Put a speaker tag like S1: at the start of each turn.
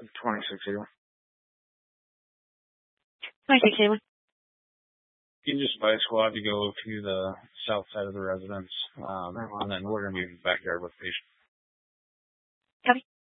S1: 2681.
S2: 2681.
S3: You can just buy a squad to go to the south side of the residence, and then we're going to be in the backyard with patients.
S2: Copy.